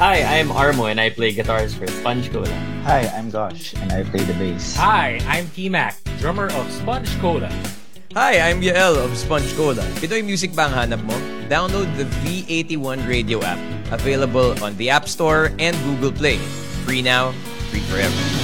Hi, I'm Armo and I play guitars for Sponge Cola. Hi, I'm Gosh, and I play the bass. Hi, I'm T-Mac, drummer of Sponge Cola. Hi, I'm Yael of Sponge Cola. Pinoy music ba ang hanap mo? Download the V81 radio app. Available on the App Store and Google Play. Free now, free forever.